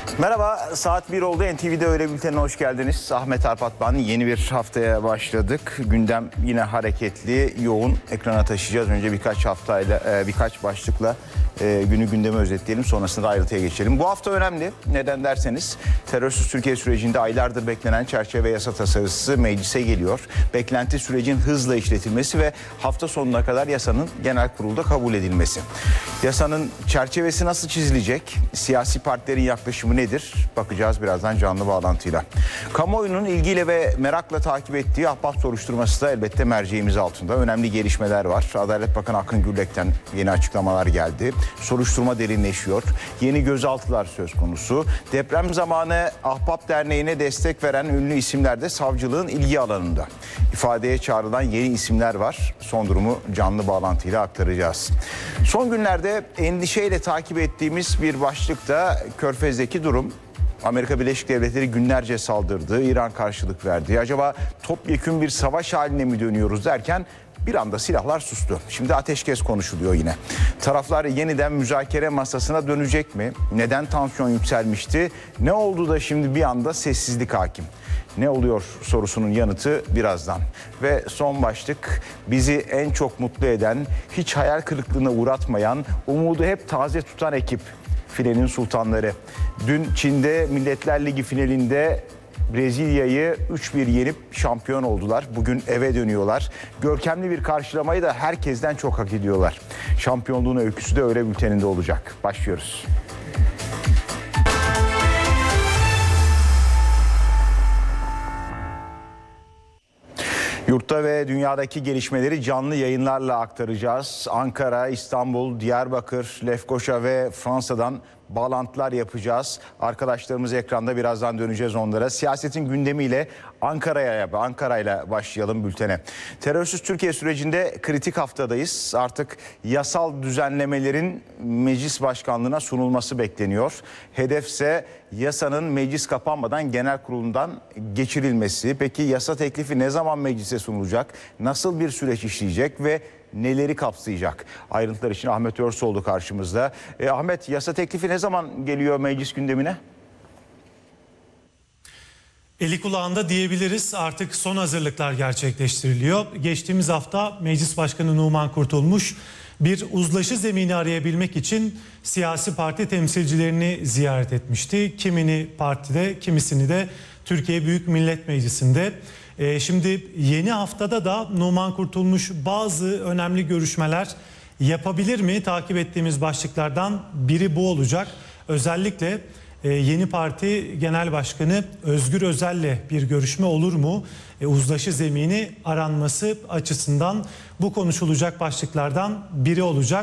Merhaba, saat 1 oldu. NTV'de Öğle Bülteni'ne hoş geldiniz. Ahmet Arpat ben. Yeni bir haftaya başladık. Gündem yine hareketli, yoğun. Ekrana taşıyacağız. Önce birkaç başlıkla günü gündeme özetleyelim. Sonrasında ayrıntıya geçelim. Bu hafta önemli. Neden derseniz terörsüz Türkiye sürecinde aylardır beklenen çerçeve yasa tasarısı meclise geliyor. Beklenti sürecin hızla işletilmesi ve hafta sonuna kadar yasanın genel kurulda kabul edilmesi. Yasanın çerçevesi nasıl çizilecek? Siyasi partilerin yaklaşımı nedir? Bakacağız birazdan canlı bağlantıyla. Kamuoyunun ilgiyle ve merakla takip ettiği Ahbap soruşturması da elbette merceğimiz altında. Önemli gelişmeler var. Adalet Bakanı Akın Gürlek'ten yeni açıklamalar geldi. Soruşturma derinleşiyor. Yeni gözaltılar söz konusu. Deprem zamanı Ahbap Derneği'ne destek veren ünlü isimler de savcılığın ilgi alanında. İfadeye çağrılan yeni isimler var. Son durumu canlı bağlantıyla aktaracağız. Son günlerde endişeyle takip ettiğimiz bir başlık da Körfez'deki durum. Amerika Birleşik Devletleri günlerce saldırdı, İran karşılık verdi. Acaba topyekün bir savaş haline mi dönüyoruz derken bir anda silahlar sustu. Şimdi ateşkes konuşuluyor yine. Taraflar yeniden müzakere masasına dönecek mi? Neden tansiyon yükselmişti? Ne oldu da şimdi bir anda sessizlik hakim? Ne oluyor sorusunun yanıtı birazdan. Ve son başlık, bizi en çok mutlu eden, hiç hayal kırıklığına uğratmayan, umudu hep taze tutan ekip. Filenin sultanları. Dün Çin'de Milletler Ligi finalinde Brezilya'yı 3-1 yenip şampiyon oldular. Bugün eve dönüyorlar. Görkemli bir karşılamayı da herkesten çok hak ediyorlar. Şampiyonluğun öyküsü de Öğle Bülteni'nde olacak. Başlıyoruz. Yurtta ve dünyadaki gelişmeleri canlı yayınlarla aktaracağız. Ankara, İstanbul, Diyarbakır, Lefkoşa ve Fransa'dan bağlantılar yapacağız. Arkadaşlarımız ekranda, birazdan döneceğiz onlara. Siyasetin gündemiyle Ankara'yla başlayalım bültene. Terörsüz Türkiye sürecinde kritik haftadayız. Artık yasal düzenlemelerin meclis başkanlığına sunulması bekleniyor. Hedefse yasanın meclis kapanmadan genel kurulundan geçirilmesi. Peki yasa teklifi ne zaman meclise sunulacak? Nasıl bir süreç işleyecek ve neleri kapsayacak? Ayrıntılar için Ahmet Örsoğlu karşımızda. Ahmet, yasa teklifi ne zaman geliyor meclis gündemine? Eli kulağında diyebiliriz, artık son hazırlıklar gerçekleştiriliyor. Geçtiğimiz hafta Meclis Başkanı Numan Kurtulmuş bir uzlaşı zemini arayabilmek için siyasi parti temsilcilerini ziyaret etmişti. Kimini partide, kimisini de Türkiye Büyük Millet Meclisi'nde. Şimdi yeni haftada da Numan Kurtulmuş bazı önemli görüşmeler yapabilir mi? Takip ettiğimiz başlıklardan biri bu olacak. Özellikle yeni parti genel başkanı Özgür Özel'le bir görüşme olur mu? Uzlaşı zemini aranması açısından bu konuşulacak başlıklardan biri olacak.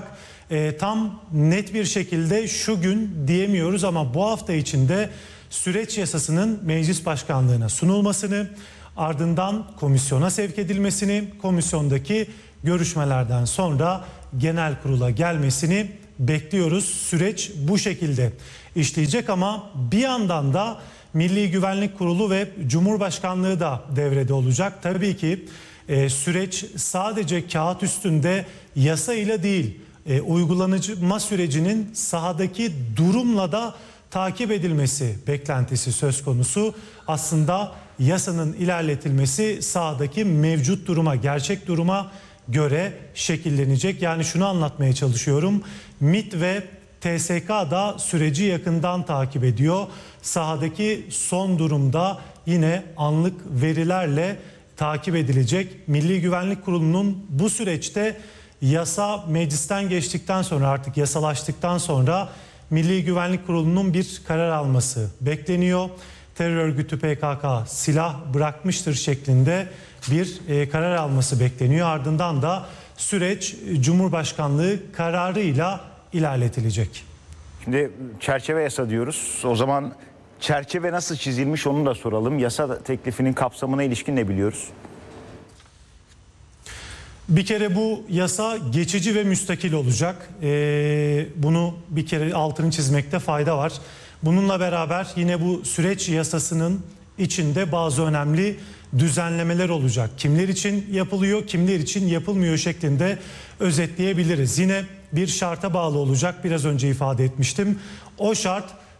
Tam net bir şekilde şu gün diyemiyoruz ama bu hafta içinde süreç yasasının meclis başkanlığına sunulmasını, ardından komisyona sevk edilmesini, komisyondaki görüşmelerden sonra genel kurula gelmesini bekliyoruz. Süreç bu şekilde işleyecek ama bir yandan da Milli Güvenlik Kurulu ve Cumhurbaşkanlığı da devrede olacak. Tabii ki süreç sadece kağıt üstünde yasa ile değil, uygulanma sürecinin sahadaki durumla da takip edilmesi beklentisi söz konusu. Aslında yasanın ilerletilmesi sahadaki mevcut duruma, gerçek duruma göre şekillenecek. Yani şunu anlatmaya çalışıyorum. MİT ve TSK da süreci yakından takip ediyor. Sahadaki son durumda yine anlık verilerle takip edilecek. Milli Güvenlik Kurulu'nun bu süreçte yasa meclisten geçtikten sonra, artık yasalaştıktan sonra Milli Güvenlik Kurulu'nun bir karar alması bekleniyor. Terör örgütü PKK silah bırakmıştır şeklinde bir karar alması bekleniyor. Ardından da süreç Cumhurbaşkanlığı kararıyla ilerletilecek. Şimdi çerçeve yasa diyoruz. O zaman çerçeve nasıl çizilmiş onu da soralım. Yasa teklifinin kapsamına ilişkin ne biliyoruz? Bir kere bu yasa geçici ve müstakil olacak. Bunu bir kere altını çizmekte fayda var. Bununla beraber yine bu süreç yasasının içinde bazı önemli düzenlemeler olacak. Kimler için yapılıyor, kimler için yapılmıyor şeklinde özetleyebiliriz. Yine bir şarta bağlı olacak, biraz önce ifade etmiştim. O şart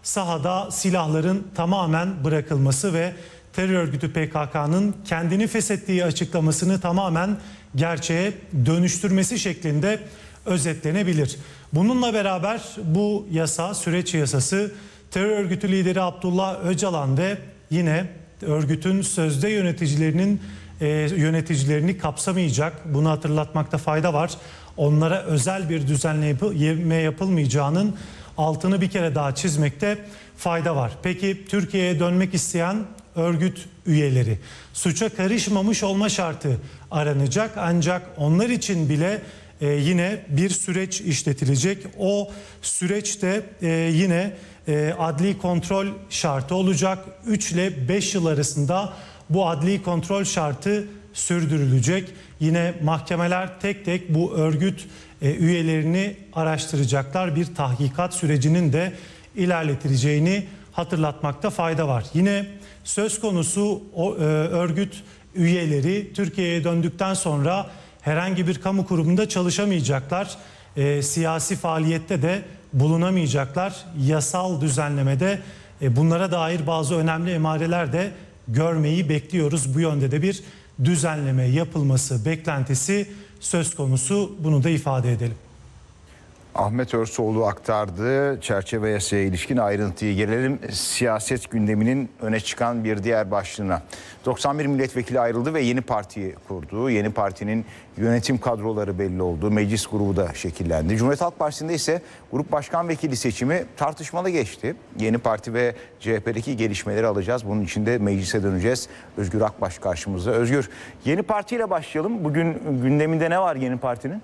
sahada silahların tamamen bırakılması ve terör örgütü PKK'nın kendini feshettiği açıklamasını tamamen gerçeğe dönüştürmesi şeklinde özetlenebilir. Bununla beraber bu yasa, süreç yasası terör örgütü lideri Abdullah Öcalan ve yine örgütün sözde yöneticilerini kapsamayacak. Bunu hatırlatmakta fayda var. Onlara özel bir düzenleme yapılmayacağının altını bir kere daha çizmekte fayda var. Peki Türkiye'ye dönmek isteyen örgüt üyeleri suça karışmamış olma şartı aranacak, ancak onlar için bile yine bir süreç işletilecek. O süreçte yine adli kontrol şartı olacak. 3 ile 5 yıl arasında bu adli kontrol şartı sürdürülecek. Yine mahkemeler tek tek bu örgüt üyelerini araştıracaklar. Bir tahkikat sürecinin de ilerletileceğini hatırlatmakta fayda var. Yine söz konusu örgüt üyeleri Türkiye'ye döndükten sonra herhangi bir kamu kurumunda çalışamayacaklar. Siyasi faaliyette de bulunamayacaklar. Yasal düzenlemede bunlara dair bazı önemli emareler de görmeyi bekliyoruz. Bu yönde de bir düzenleme yapılması beklentisi söz konusu. Bunu da ifade edelim. Ahmet Örsoğlu aktardı. Çerçeve yasaya ilişkin ayrıntıyı gelelim. Siyaset gündeminin öne çıkan bir diğer başlığına. 91 milletvekili ayrıldı ve yeni partiyi kurdu. Yeni partinin yönetim kadroları belli oldu. Meclis grubu da şekillendi. Cumhuriyet Halk Partisi'nde ise grup başkan vekili seçimi tartışmalı geçti. Yeni Parti ve CHP'deki gelişmeleri alacağız. Bunun için de meclise döneceğiz. Özgür Akbaş karşımızda. Özgür, Yeni Parti ile başlayalım. Bugün gündeminde ne var Yeni Parti'nin?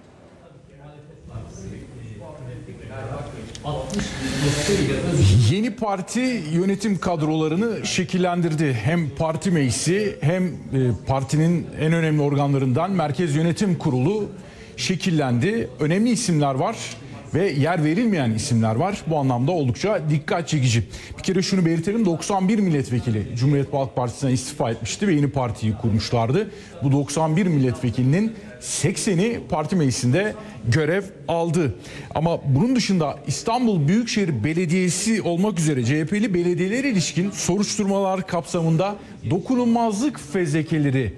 Yeni Parti yönetim kadrolarını şekillendirdi. Hem parti meclisi hem partinin en önemli organlarından Merkez Yönetim Kurulu şekillendi. Önemli isimler var ve yer verilmeyen isimler var. Bu anlamda oldukça dikkat çekici. Bir kere şunu belirtelim, 91 milletvekili Cumhuriyet Halk Partisi'nden istifa etmişti ve yeni partiyi kurmuşlardı. Bu 91 milletvekilinin 80'i parti meclisinde görev aldı. Ama bunun dışında İstanbul Büyükşehir Belediyesi olmak üzere CHP'li belediyelere ilişkin soruşturmalar kapsamında dokunulmazlık fezlekeleri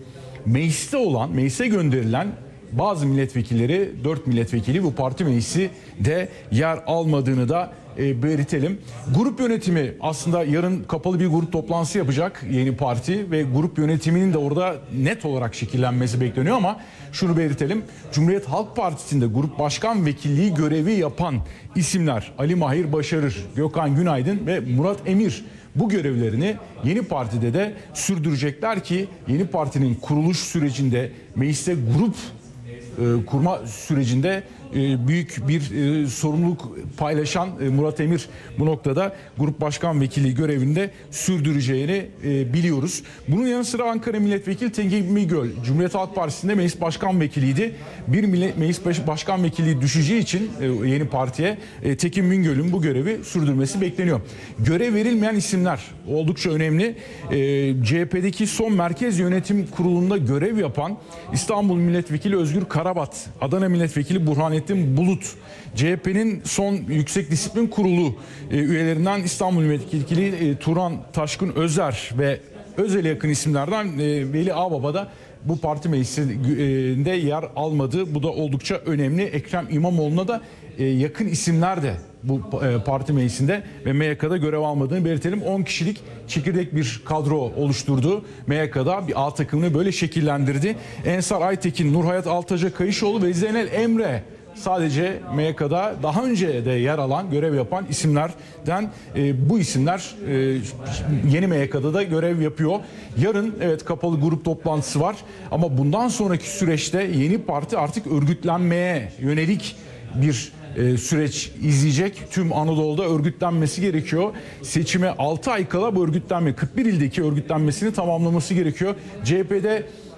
meclise gönderilen bazı milletvekilleri, 4 milletvekili bu parti meclisi de yer almadığını da belirtelim. Grup yönetimi aslında yarın kapalı bir grup toplantısı yapacak Yeni Parti ve grup yönetiminin de orada net olarak şekillenmesi bekleniyor ama şunu belirtelim. Cumhuriyet Halk Partisi'nde grup başkan vekilliği görevi yapan isimler Ali Mahir Başarır, Gökhan Günaydın ve Murat Emir bu görevlerini Yeni Parti'de de sürdürecekler ki Yeni Parti'nin kuruluş sürecinde mecliste grup kurma sürecinde büyük bir sorumluluk paylaşan Murat Emir bu noktada grup başkan vekili görevinde sürdüreceğini biliyoruz. Bunun yanı sıra Ankara Milletvekili Tengin Bingöl Cumhuriyet Halk Partisi'nde meclis başkan vekiliydi. Bir meclis başkan vekili düşeceği için Yeni Parti'ye Tekin Bingöl'ün bu görevi sürdürmesi bekleniyor. Görev verilmeyen isimler oldukça önemli. CHP'deki son Merkez Yönetim Kurulu'nda görev yapan İstanbul Milletvekili Özgür Karabat, Adana Milletvekili Burhanettin Bulut, CHP'nin son Yüksek Disiplin Kurulu üyelerinden İstanbul Milletvekili Turan Taşkın Özer ve Özel'e yakın isimlerden Veli Ağbaba da bu parti meclisinde yer almadı. Bu da oldukça önemli. Ekrem İmamoğlu'na da yakın isimler de bu parti meclisinde ve MYK'da görev almadığını belirtelim. 10 kişilik çekirdek bir kadro oluşturdu. MYK'da bir A takımını böyle şekillendirdi. Ensar Aytekin, Nurhayat Altaca Kayışoğlu ve Zeynel Emre sadece MYK'da daha önce de yer alan, görev yapan isimlerden. Bu isimler yeni MYK'da da görev yapıyor. Yarın evet kapalı grup toplantısı var ama bundan sonraki süreçte Yeni Parti artık örgütlenmeye yönelik bir süreç izleyecek. Tüm Anadolu'da örgütlenmesi gerekiyor. Seçime 6 ay kala bu örgütlenme, 41 ildeki örgütlenmesini tamamlaması gerekiyor. CHP'de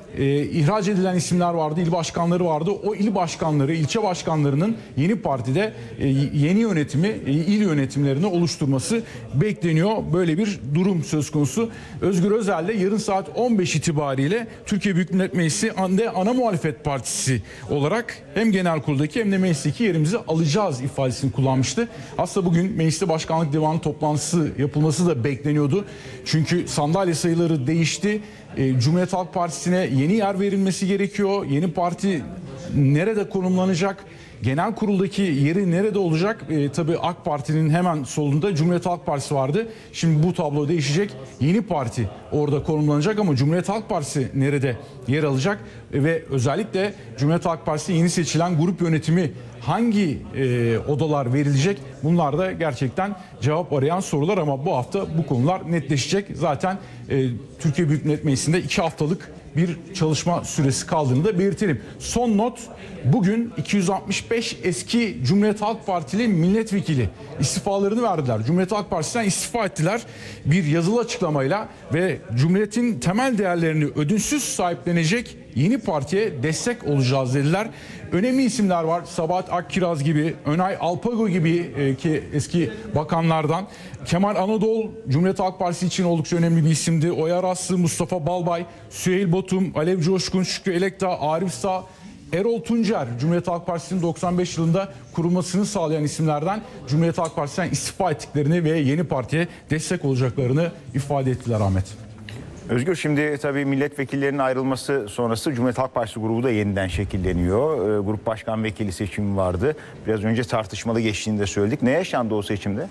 ihraç edilen isimler vardı, il başkanları vardı. O il başkanları, ilçe başkanlarının yeni partide yeni yönetimi, il yönetimlerini oluşturması bekleniyor. Böyle bir durum söz konusu. Özgür Özel de yarın saat 15 itibariyle Türkiye Büyük Millet Meclisi ana muhalefet partisi olarak hem genel kuruldaki hem de meclisteki yerimizi alacağız ifadesini kullanmıştı. Aslında bugün mecliste başkanlık divanı toplantısı yapılması da bekleniyordu. Çünkü sandalye sayıları değişti. Cumhuriyet Halk Partisi'ne yeni yer verilmesi gerekiyor. Yeni parti nerede konumlanacak? Genel kuruldaki yeri nerede olacak? Tabii AK Parti'nin hemen solunda Cumhuriyet Halk Partisi vardı. Şimdi bu tablo değişecek. Yeni parti orada konumlanacak ama Cumhuriyet Halk Partisi nerede yer alacak? Ve özellikle Cumhuriyet Halk Partisi yeni seçilen grup yönetimi hangi odalar verilecek? Bunlar da gerçekten cevap arayan sorular ama bu hafta bu konular netleşecek. Zaten Türkiye Büyük Millet Meclisi'nde 2 haftalık bir çalışma süresi kaldığını da belirtelim. Son not, bugün 265 eski Cumhuriyet Halk Partili milletvekili istifalarını verdiler. Cumhuriyet Halk Partisi'nden istifa ettiler bir yazılı açıklamayla ve Cumhuriyet'in temel değerlerini ödünsüz sahiplenecek yeni partiye destek olacağız dediler. Önemli isimler var. Sabahat Akkiraz gibi, Önay Alpago gibi ki eski bakanlardan. Kemal Anadolu Cumhuriyet Halk Partisi için oldukça önemli bir isimdi. Oya Raslı, Mustafa Balbay, Süheyl Botum, Alev Coşkun, Şükrü Elekdağ, Arif Sağ, Erol Tuncer, Cumhuriyet Halk Partisi'nin 95 yılında kurulmasını sağlayan isimlerden Cumhuriyet Halk Partisi'nden istifa ettiklerini ve yeni partiye destek olacaklarını ifade ettiler Ahmet. Özgür, şimdi tabii milletvekillerinin ayrılması sonrası Cumhuriyet Halk Partisi grubu da yeniden şekilleniyor. Grup başkan vekili seçimi vardı. Biraz önce tartışmalı geçtiğini de söyledik. Ne yaşandı o seçimde?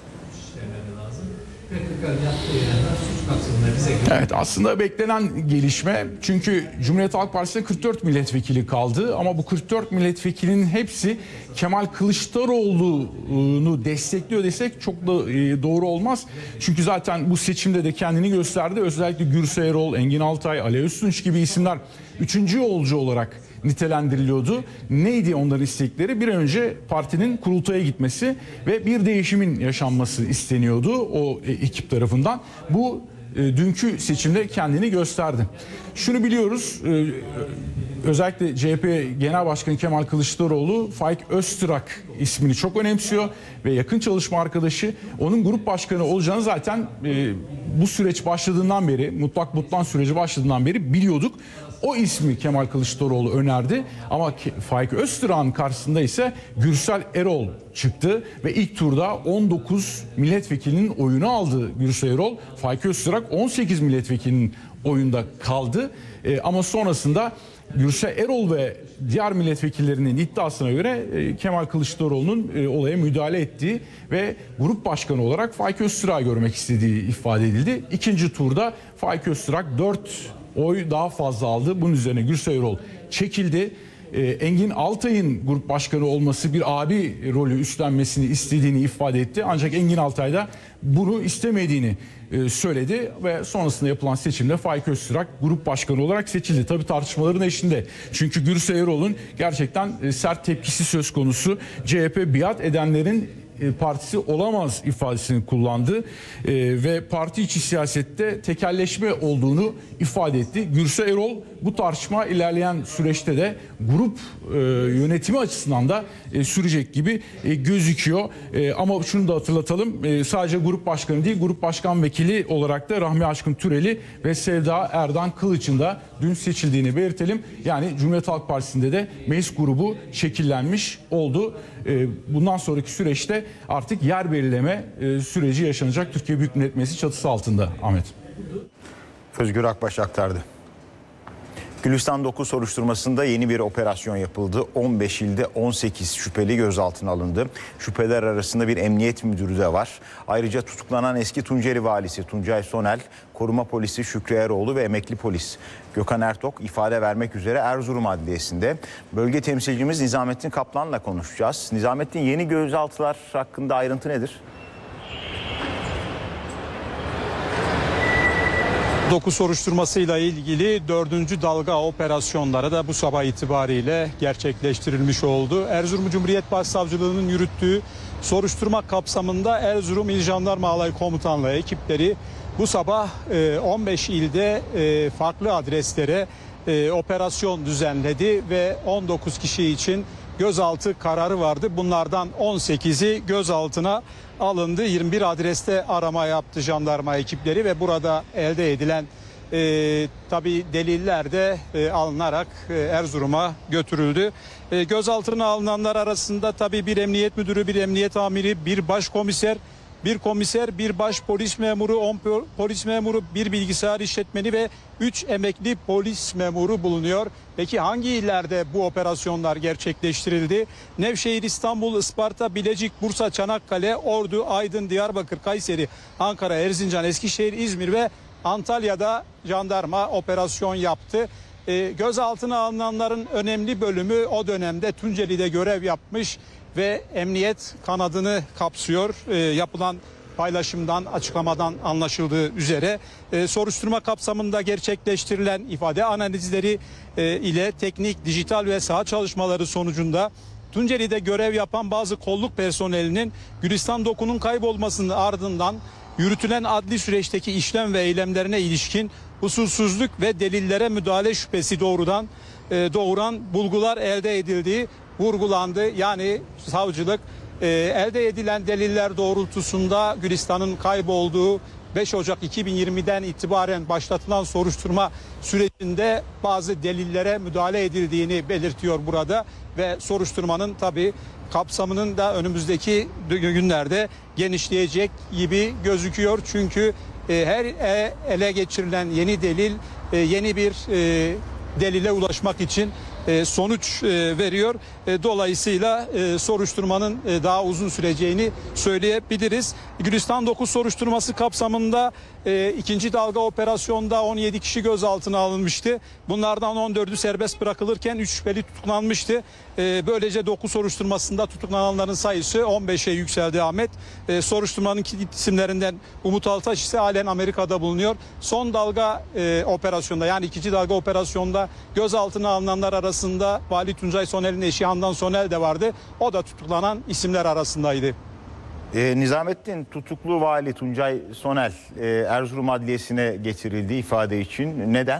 Evet, aslında beklenen gelişme, çünkü Cumhuriyet Halk Partisi'nde 44 milletvekili kaldı ama bu 44 milletvekilinin hepsi Kemal Kılıçdaroğlu'nu destekliyor desek çok da doğru olmaz. Çünkü zaten bu seçimde de kendini gösterdi. Özellikle Gürsel Erol, Engin Altay, Ali Öztunç gibi isimler 3. yolcu olarak nitelendiriliyordu. Neydi onların istekleri? Bir an önce partinin kurultaya gitmesi ve bir değişimin yaşanması isteniyordu o ekip tarafından. Bu dünkü seçimde kendini gösterdi. Şunu biliyoruz, özellikle CHP Genel Başkanı Kemal Kılıçdaroğlu Faik Öztürk ismini çok önemsiyor ve yakın çalışma arkadaşı, onun grup başkanı olacağını zaten bu süreç başladığından beri, mutlak butlan süreci başladığından beri biliyorduk. O ismi Kemal Kılıçdaroğlu önerdi ama Faik Öztürk'ün karşısında ise Gürsel Erol çıktı ve ilk turda 19 milletvekilinin oyunu aldı Gürsel Erol. Faik Öztürk 18 milletvekilinin oyunda kaldı ama sonrasında Gürsel Erol ve diğer milletvekillerinin iddiasına göre Kemal Kılıçdaroğlu'nun olaya müdahale ettiği ve grup başkanı olarak Faik Öztürk'ü görmek istediği ifade edildi. İkinci turda Faik Öztürk 4 oy daha fazla aldı. Bunun üzerine Gürsel Erol çekildi. Engin Altay'ın grup başkanı olması, bir abi rolü üstlenmesini istediğini ifade etti. Ancak Engin Altay da bunu istemediğini söyledi ve sonrasında yapılan seçimde Faik Öztürk grup başkanı olarak seçildi. Tabii tartışmaların eşinde. Çünkü Gürsel Erol'un gerçekten sert tepkisi söz konusu. CHP biat edenlerin partisi olamaz ifadesini kullandı ve parti içi siyasette tekelleşme olduğunu ifade etti. Gürsel Erol bu tartışma ilerleyen süreçte de grup yönetimi açısından da sürecek gibi gözüküyor. Ama şunu da hatırlatalım, sadece grup başkanı değil, grup başkan vekili olarak da Rahmi Aşkın Türeli ve Sevda Erdan Kılıç'ın da dün seçildiğini belirtelim. Yani Cumhuriyet Halk Partisi'nde de meclis grubu şekillenmiş oldu. Bundan sonraki süreçte artık yer belirleme süreci yaşanacak Türkiye Büyük Millet Meclisi çatısı altında Ahmet. Özgür Akbaş aktardı. Gülistan 9 soruşturmasında yeni bir operasyon yapıldı. 15 ilde 18 şüpheli gözaltına alındı. Şüpheler arasında bir emniyet müdürü de var. Ayrıca tutuklanan eski Tunceli valisi Tuncay Sonel, koruma polisi Şükrü Eroğlu ve emekli polis Gökhan Ertok ifade vermek üzere Erzurum Adliyesi'nde. Bölge temsilcimiz Nizamettin Kaplan'la konuşacağız. Nizamettin, yeni gözaltılar hakkında ayrıntı nedir? 9 soruşturmasıyla ilgili 4. dalga operasyonları da bu sabah itibariyle gerçekleştirilmiş oldu. Erzurum Cumhuriyet Başsavcılığı'nın yürüttüğü soruşturma kapsamında Erzurum İl Jandarma Alay Komutanlığı ekipleri bu sabah 15 ilde farklı adreslere operasyon düzenledi ve 19 kişi için gözaltı kararı vardı. Bunlardan 18'i gözaltına alındı. 21 adreste arama yaptı jandarma ekipleri ve burada elde edilen tabii deliller de alınarak Erzurum'a götürüldü. Gözaltına alınanlar arasında tabii bir emniyet müdürü, bir emniyet amiri, bir başkomiser, bir komiser, bir baş polis memuru, 10 polis memuru, bir bilgisayar işletmeni ve 3 emekli polis memuru bulunuyor. Peki hangi illerde bu operasyonlar gerçekleştirildi? Nevşehir, İstanbul, Isparta, Bilecik, Bursa, Çanakkale, Ordu, Aydın, Diyarbakır, Kayseri, Ankara, Erzincan, Eskişehir, İzmir ve Antalya'da jandarma operasyon yaptı. Gözaltına alınanların önemli bölümü o dönemde Tunceli'de görev yapmış ve emniyet kanadını kapsıyor. Yapılan paylaşımdan, açıklamadan anlaşıldığı üzere soruşturma kapsamında gerçekleştirilen ifade analizleri ile teknik, dijital ve saha çalışmaları sonucunda Tunceli'de görev yapan bazı kolluk personelinin Gülistan Doku'nun kaybolmasının ardından yürütülen adli süreçteki işlem ve eylemlerine ilişkin usulsüzlük ve delillere müdahale şüphesi doğuran bulgular elde edildiği vurgulandı. Yani savcılık elde edilen deliller doğrultusunda Gülistan'ın kaybolduğu 5 Ocak 2020'den itibaren başlatılan soruşturma sürecinde bazı delillere müdahale edildiğini belirtiyor burada ve soruşturmanın tabii kapsamının da önümüzdeki günlerde genişleyecek gibi gözüküyor. Çünkü her ele geçirilen yeni delil yeni bir delile ulaşmak için sonuç veriyor. Dolayısıyla soruşturmanın daha uzun süreceğini söyleyebiliriz. Gülistan Doku soruşturması kapsamında ikinci dalga operasyonda 17 kişi gözaltına alınmıştı. Bunlardan 14'ü serbest bırakılırken 3 şüpheli tutuklanmıştı. Böylece Doku soruşturmasında tutuklananların sayısı 15'e yükseldi Ahmet. Soruşturmanın kilit isimlerinden Umut Altaş ise halen Amerika'da bulunuyor. Son dalga operasyonda, yani ikinci dalga operasyonda gözaltına alınanlar arasında Vali Tuncay Sonel'in eşi Handan Sonel de vardı. O da tutuklanan isimler arasındaydı. Nizamettin, tutuklu vali Tuncay Sonel Erzurum Adliyesi'ne getirildi ifade için. Neden?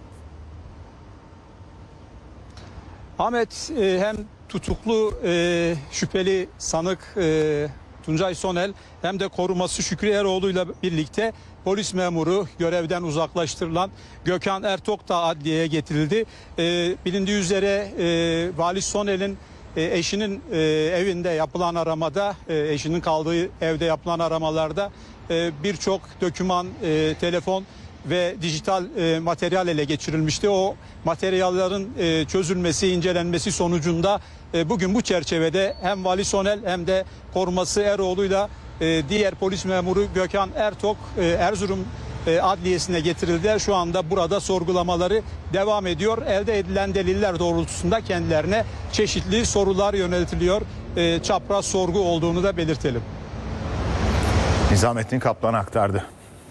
Ahmet, hem tutuklu şüpheli sanık Tuncay Sonel hem de koruması Şükrü Eroğlu ile birlikte polis memuru görevden uzaklaştırılan Gökhan Ertok da adliyeye getirildi. Bilindiği üzere Vali Sonel'in eşinin evinde yapılan aramada, eşinin kaldığı evde yapılan aramalarda birçok doküman, telefon ve dijital materyal ele geçirilmişti. O materyallerin çözülmesi, incelenmesi sonucunda bugün bu çerçevede hem Vali Sonel hem de koruması Eroğlu'yla diğer polis memuru Gökhan Ertok Erzurum Adliyesi'ne getirildi. Şu anda burada sorgulamaları devam ediyor. Elde edilen deliller doğrultusunda kendilerine çeşitli sorular yöneltiliyor. Çapraz sorgu olduğunu da belirtelim. Nizamettin Kaplan aktardı.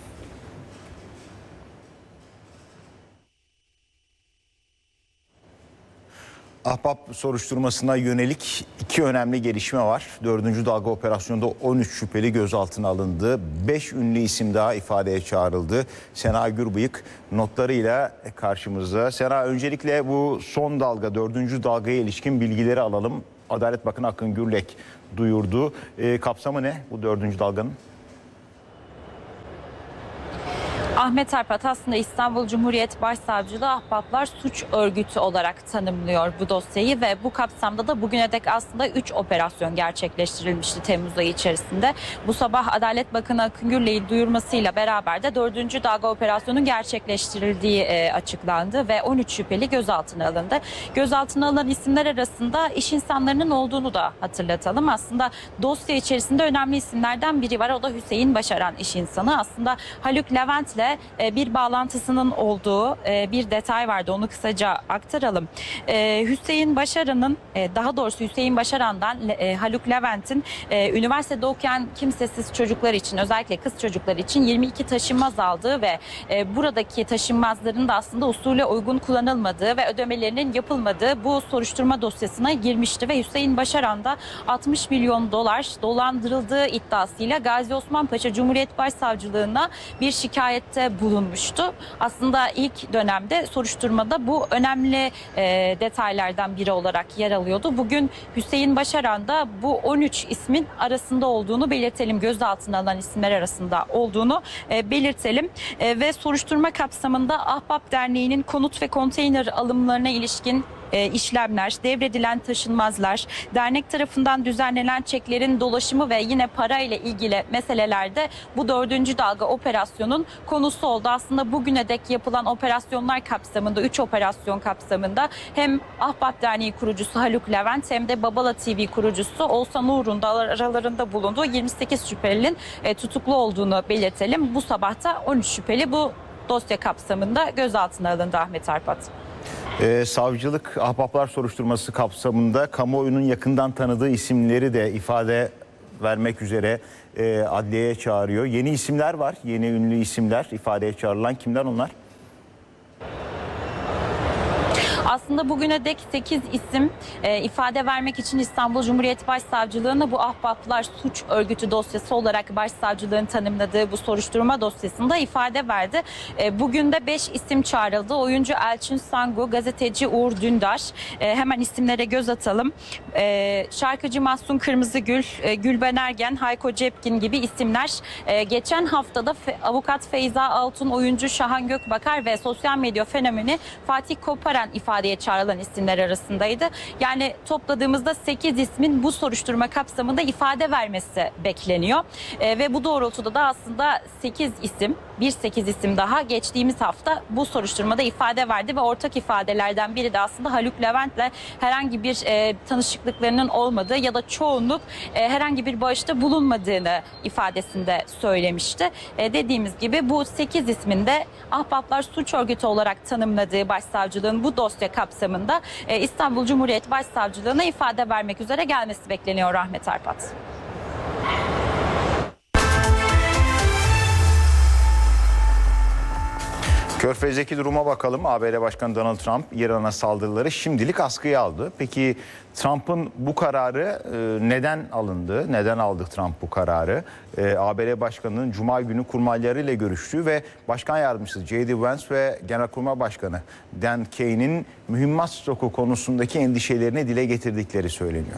Ahbap soruşturmasına yönelik 2 önemli gelişme var. 4. dalga operasyonda 13 şüpheli gözaltına alındı. 5 ünlü isim daha ifadeye çağrıldı. Sena Gürbıyık notlarıyla karşımızda. Sena, öncelikle bu son dalga, 4. dalgaya ilişkin bilgileri alalım. Adalet Bakanı Akın Gürlek duyurdu. Kapsamı ne bu 4. dalganın? Ahmet Arpat aslında İstanbul Cumhuriyet Başsavcılığı ahbaplar suç örgütü olarak tanımlıyor bu dosyayı ve bu kapsamda da bugüne dek aslında 3 operasyon gerçekleştirilmişti Temmuz ayı içerisinde. Bu sabah Adalet Bakanı Akın Gürlek'in duyurmasıyla beraber de 4. dalga operasyonun gerçekleştirildiği açıklandı ve 13 şüpheli gözaltına alındı. Gözaltına alınan isimler arasında iş insanlarının olduğunu da hatırlatalım. Aslında dosya içerisinde önemli isimlerden biri var. O da Hüseyin Başaran, iş insanı. Aslında Haluk Levent'le bir bağlantısının olduğu bir detay vardı. Onu kısaca aktaralım. Hüseyin Başaran'ın, daha doğrusu Hüseyin Başaran'dan Haluk Levent'in üniversitede okuyan kimsesiz çocuklar için, özellikle kız çocuklar için 22 taşınmaz aldığı ve buradaki taşınmazların da aslında usule uygun kullanılmadığı ve ödemelerinin yapılmadığı bu soruşturma dosyasına girmişti ve Hüseyin Başaran da 60 milyon dolar dolandırıldığı iddiasıyla Gazi Osman Paşa Cumhuriyet Başsavcılığına bir şikayette şikayette bulunmuştu. Aslında ilk dönemde soruşturmada bu önemli detaylardan biri olarak yer alıyordu. Bugün Hüseyin Başaran da bu 13 ismin arasında olduğunu belirtelim. Gözaltına alınan isimler arasında olduğunu belirtelim. Ve soruşturma kapsamında Ahbap Derneği'nin konut ve konteyner alımlarına ilişkin işlemler, devredilen taşınmazlar, dernek tarafından düzenlenen çeklerin dolaşımı ve yine para ile ilgili meselelerde bu 4. dalga operasyonun konusu oldu. Aslında bugüne dek yapılan operasyonlar kapsamında, 3 operasyon kapsamında hem Ahbap Derneği kurucusu Haluk Levent hem de Babala TV kurucusu Oğuzhan Uğur'un da aralarında bulunduğu 28 şüphelinin tutuklu olduğunu belirtelim. Bu sabahta 13 şüpheli bu dosya kapsamında gözaltına alındı Ahmet Arpat. Savcılık ahbaplar soruşturması kapsamında kamuoyunun yakından tanıdığı isimleri de ifade vermek üzere adliyeye çağırıyor. Yeni isimler var, yeni ünlü isimler ifadeye çağrılan. Kimler onlar? Aslında bugüne dek 8 isim ifade vermek için İstanbul Cumhuriyet Başsavcılığı'na bu ahbaplar suç örgütü dosyası olarak başsavcılığın tanımladığı bu soruşturma dosyasında ifade verdi. Bugün de 5 isim çağrıldı. Oyuncu Elçin Sangu, gazeteci Uğur Dündar. Hemen isimlere göz atalım. Şarkıcı Mahsun Kırmızıgül, Gülben Ergen, Hayko Cepkin gibi isimler. Geçen haftada avukat Feyza Altun, oyuncu Şahan Gökbakar ve sosyal medya fenomeni Fatih Koparan ifadeye çağrılan isimler arasındaydı. Yani topladığımızda 8 ismin bu soruşturma kapsamında ifade vermesi bekleniyor. Ve bu doğrultuda da aslında 8 isim daha geçtiğimiz hafta bu soruşturmada ifade verdi ve ortak ifadelerden biri de aslında Haluk Levent'le herhangi bir tanışıklıklarının olmadığı ya da çoğunluk herhangi bir bağışta bulunmadığını ifadesinde söylemişti. Dediğimiz gibi bu 8 ismin de ahbaplar suç örgütü olarak tanımladığı başsavcılığın bu dosya kapsamında İstanbul Cumhuriyet Başsavcılığına ifade vermek üzere gelmesi bekleniyor Ahmet Arpat. Körfez'deki duruma bakalım. ABD Başkanı Donald Trump İran'a saldırıları şimdilik askıya aldı. Peki Trump'ın bu kararı neden alındı? Neden aldı Trump bu kararı? ABD Başkanı'nın Cuma günü kurmaylarıyla görüştüğü ve Başkan Yardımcısı J.D. Vance ve Genelkurmay Başkanı Dan Kane'in mühimmat stoku konusundaki endişelerini dile getirdikleri söyleniyor.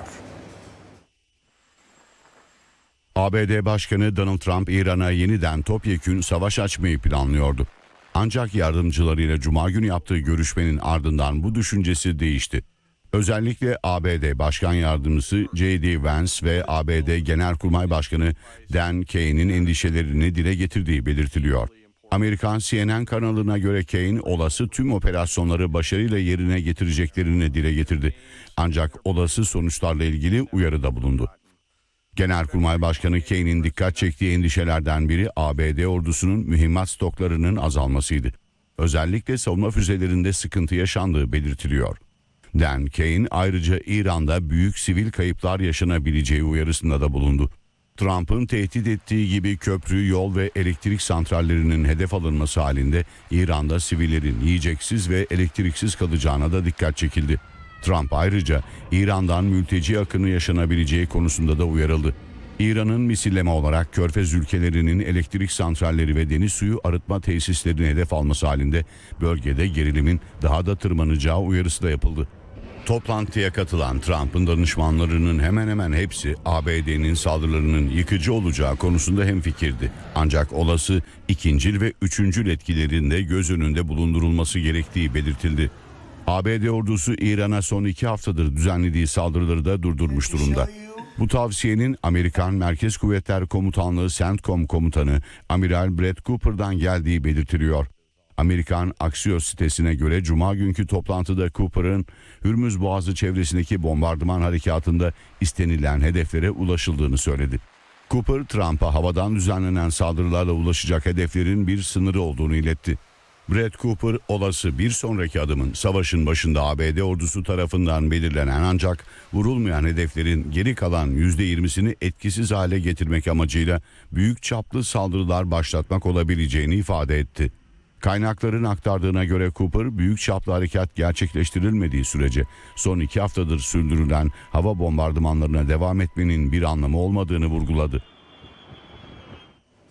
ABD Başkanı Donald Trump İran'a yeniden topyekün savaş açmayı planlıyordu. Ancak yardımcılarıyla Cuma günü yaptığı görüşmenin ardından bu düşüncesi değişti. Özellikle ABD Başkan Yardımcısı J.D. Vance ve ABD Genelkurmay Başkanı Dan Kane'in endişelerini dile getirdiği belirtiliyor. Amerikan CNN kanalına göre Kane olası tüm operasyonları başarıyla yerine getireceklerini dile getirdi. Ancak olası sonuçlarla ilgili uyarıda bulundu. Genelkurmay Başkanı Kane'in dikkat çektiği endişelerden biri ABD ordusunun mühimmat stoklarının azalmasıydı. Özellikle savunma füzelerinde sıkıntı yaşandığı belirtiliyor. Dan Kane ayrıca İran'da büyük sivil kayıplar yaşanabileceği uyarısında da bulundu. Trump'ın tehdit ettiği gibi köprü, yol ve elektrik santrallerinin hedef alınması halinde İran'da sivillerin yiyeceksiz ve elektriksiz kalacağına da dikkat çekildi. Trump ayrıca İran'dan mülteci akını yaşanabileceği konusunda da uyarıldı. İran'ın misilleme olarak Körfez ülkelerinin elektrik santralleri ve deniz suyu arıtma tesislerini hedef alması halinde bölgede gerilimin daha da tırmanacağı uyarısı da yapıldı. Toplantıya katılan Trump'ın danışmanlarının hemen hemen hepsi ABD'nin saldırılarının yıkıcı olacağı konusunda hemfikirdi. Ancak olası ikincil ve üçüncül etkilerin de göz önünde bulundurulması gerektiği belirtildi. ABD ordusu İran'a son 2 haftadır düzenlediği saldırıları da durdurmuş durumda. Bu tavsiyenin Amerikan Merkez Kuvvetler Komutanlığı CENTCOM komutanı Amiral Brett Cooper'dan geldiği belirtiliyor. Amerikan Axios sitesine göre Cuma günkü toplantıda Cooper'ın Hürmüz Boğazı çevresindeki bombardıman harekatında istenilen hedeflere ulaşıldığını söyledi. Cooper, Trump'a havadan düzenlenen saldırılarla ulaşacak hedeflerin bir sınırı olduğunu iletti. Brett Cooper, olası bir sonraki adımın savaşın başında ABD ordusu tarafından belirlenen ancak vurulmayan hedeflerin geri kalan %20'sini etkisiz hale getirmek amacıyla büyük çaplı saldırılar başlatmak olabileceğini ifade etti. Kaynakların aktardığına göre Cooper, büyük çaplı harekat gerçekleştirilmediği sürece son 2 haftadır sürdürülen hava bombardımanlarına devam etmenin bir anlamı olmadığını vurguladı.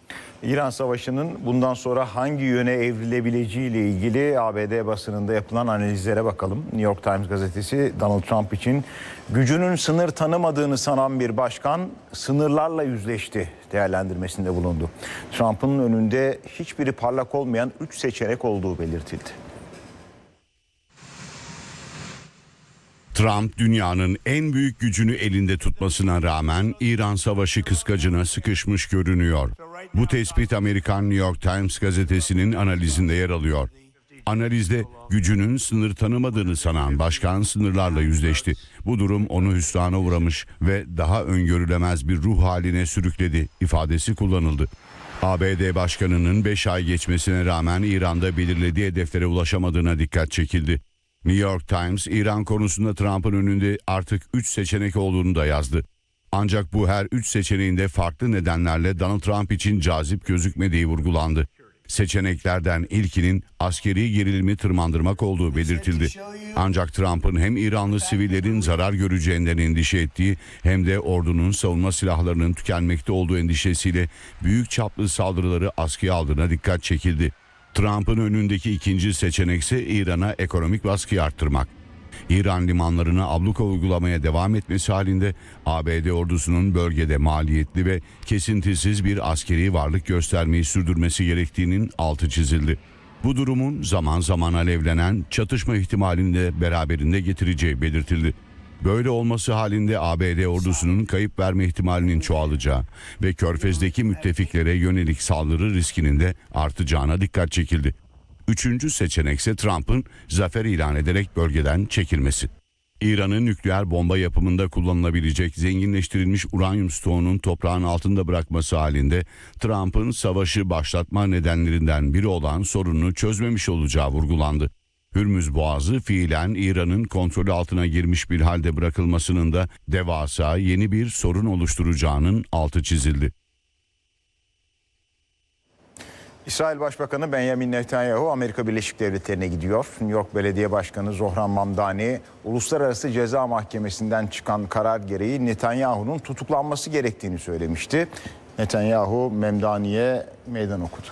İran Savaşı'nın bundan sonra hangi yöne evrilebileceği ile ilgili ABD basınında yapılan analizlere bakalım. New York Times gazetesi Donald Trump için gücünün sınır tanımadığını sanan bir başkan sınırlarla yüzleşti değerlendirmesinde bulundu. Trump'ın önünde hiçbiri parlak olmayan 3 seçenek olduğu belirtildi. Trump dünyanın en büyük gücünü elinde tutmasına rağmen İran Savaşı kıskacına sıkışmış görünüyor. Bu tespit Amerikan New York Times gazetesinin analizinde yer alıyor. Analizde gücünün sınır tanımadığını sanan başkan sınırlarla yüzleşti. Bu durum onu hüsrana uğramış ve daha öngörülemez bir ruh haline sürükledi ifadesi kullanıldı. ABD Başkanı'nın 5 ay geçmesine rağmen İran'da belirlediği hedeflere ulaşamadığına dikkat çekildi. New York Times, İran konusunda Trump'ın önünde artık 3 seçenek olduğunu da yazdı. Ancak bu her 3 seçeneğinde farklı nedenlerle Donald Trump için cazip gözükmediği vurgulandı. Seçeneklerden ilkinin askeri gerilimi tırmandırmak olduğu belirtildi. Ancak Trump'ın hem İranlı sivillerin zarar göreceğinden endişe ettiği hem de ordunun savunma silahlarının tükenmekte olduğu endişesiyle büyük çaplı saldırıları askıya aldığına dikkat çekildi. Trump'ın önündeki ikinci seçenek ise İran'a ekonomik baskıyı arttırmak. İran limanlarına abluka uygulamaya devam etmesi halinde ABD ordusunun bölgede maliyetli ve kesintisiz bir askeri varlık göstermeyi sürdürmesi gerektiğinin altı çizildi. Bu durumun zaman zaman alevlenen çatışma ihtimalini de beraberinde getireceği belirtildi. Böyle olması halinde ABD ordusunun kayıp verme ihtimalinin çoğalacağı ve Körfez'deki müttefiklere yönelik saldırı riskinin de artacağına dikkat çekildi. Üçüncü seçenek ise Trump'ın zafer ilan ederek bölgeden çekilmesi. İran'ın nükleer bomba yapımında kullanılabilecek zenginleştirilmiş uranyum stoğunun toprağın altında bırakması halinde Trump'ın savaşı başlatma nedenlerinden biri olan sorununu çözmemiş olacağı vurgulandı. Hürmüz Boğazı fiilen İran'ın kontrolü altına girmiş bir halde bırakılmasının da devasa yeni bir sorun oluşturacağının altı çizildi. İsrail Başbakanı Benjamin Netanyahu Amerika Birleşik Devletleri'ne gidiyor. New York Belediye Başkanı Zohran Mamdani, Uluslararası Ceza Mahkemesi'nden çıkan karar gereği Netanyahu'nun tutuklanması gerektiğini söylemişti. Netanyahu Mamdani'ye meydan okudu.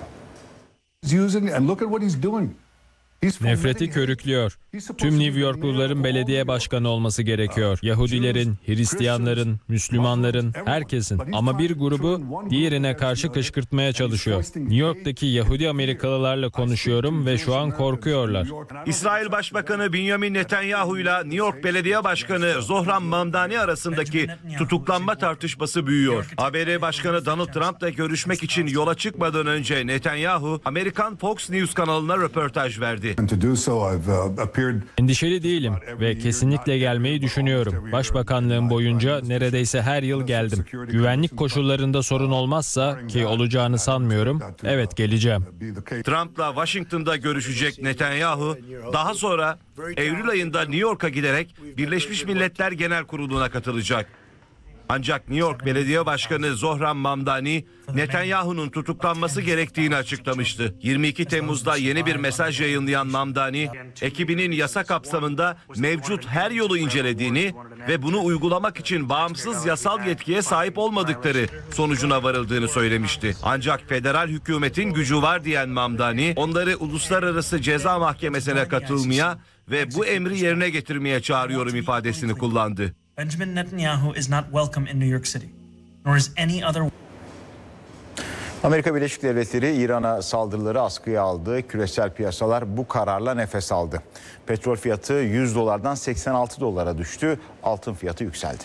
Nefreti körüklüyor. Tüm New Yorkluların belediye başkanı olması gerekiyor. Yahudilerin, Hristiyanların, Müslümanların, herkesin. Ama bir grubu diğerine karşı kışkırtmaya çalışıyor. New York'taki Yahudi Amerikalılarla konuşuyorum ve şu an korkuyorlar. İsrail Başbakanı Benjamin Netanyahu ile New York Belediye Başkanı Zohran Mamdani arasındaki tutuklanma tartışması büyüyor. ABD Başkanı Donald Trump'la görüşmek için yola çıkmadan önce Netanyahu, Amerikan Fox News kanalına röportaj verdi. Endişeli değilim ve kesinlikle gelmeyi düşünüyorum. Başbakanlığım boyunca neredeyse her yıl geldim. Güvenlik koşullarında sorun olmazsa, ki olacağını sanmıyorum, evet geleceğim. Trump'la Washington'da görüşecek Netanyahu, daha sonra Eylül ayında New York'a giderek Birleşmiş Milletler Genel Kurulu'na katılacak. Ancak New York Belediye Başkanı Zohran Mamdani, Netanyahu'nun tutuklanması gerektiğini açıklamıştı. 22 Temmuz'da yeni bir mesaj yayınlayan Mamdani, ekibinin yasa kapsamında mevcut her yolu incelediğini ve bunu uygulamak için bağımsız yasal yetkiye sahip olmadıkları sonucuna varıldığını söylemişti. Ancak federal hükümetin gücü var diyen Mamdani, onları Uluslararası Ceza Mahkemesi'ne katılmaya ve bu emri yerine getirmeye çağırıyorum ifadesini kullandı. Benjamin Netanyahu is not welcome in New York City, nor is any other. Amerika Birleşik Devletleri İran'a saldırıları askıya aldı. Küresel piyasalar bu kararla nefes aldı. Petrol fiyatı 100 dolardan 86 dolara düştü. Altın fiyatı yükseldi.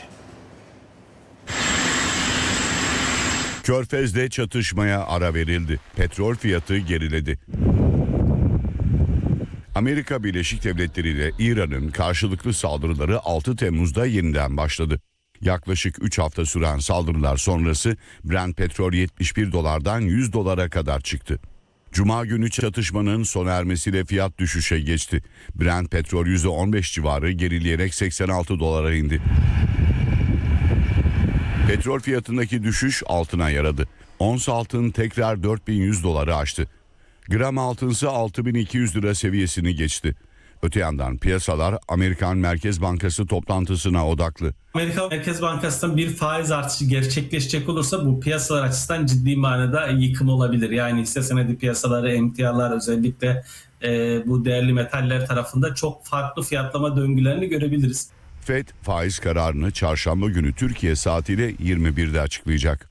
Körfez'de çatışmaya ara verildi. Petrol fiyatı geriledi. Amerika Birleşik Devletleri ile İran'ın karşılıklı saldırıları 6 Temmuz'da yeniden başladı. Yaklaşık 3 hafta süren saldırılar sonrası Brent petrol 71 dolardan 100 dolara kadar çıktı. Cuma günü çatışmanın sona ermesiyle fiyat düşüşe geçti. Brent petrol %15 civarı gerileyerek 86 dolara indi. Petrol fiyatındaki düşüş altına yaradı. Ons altın tekrar 4100 doları aştı. Gram altınsa 6200 lira seviyesini geçti. Öte yandan piyasalar Amerikan Merkez Bankası toplantısına odaklı. Amerika Merkez Bankası'nın bir faiz artışı gerçekleşecek olursa bu piyasalar açısından ciddi manada yıkım olabilir. Yani hisse senedi piyasaları, emtialar özellikle bu değerli metaller tarafında çok farklı fiyatlama döngülerini görebiliriz. FED faiz kararını çarşamba günü Türkiye saatiyle 21'de açıklayacak.